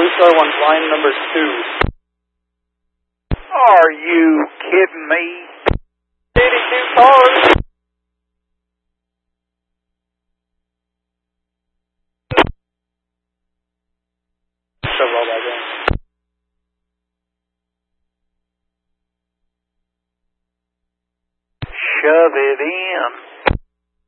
Star 1, line number 2. Are you kidding me? 82 cars. Shove all that in. Shove it in.